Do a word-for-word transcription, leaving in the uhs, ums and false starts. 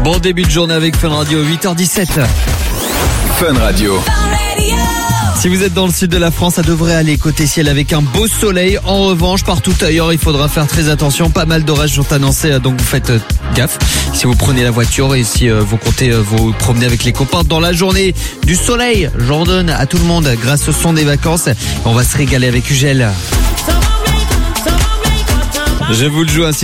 Bon début de journée avec Fun Radio, huit heures dix-sept. Fun Radio. Si vous êtes dans le sud de la France, ça devrait aller côté ciel avec un beau soleil. En revanche, partout ailleurs, il faudra faire très attention. Pas mal d'orages sont annoncés, donc vous faites gaffe. Si vous prenez la voiture et si vous comptez vous promener avec les copains dans la journée, du soleil, j'en donne à tout le monde grâce au son des vacances. On va se régaler avec Ugel. Je vous le joue ainsi.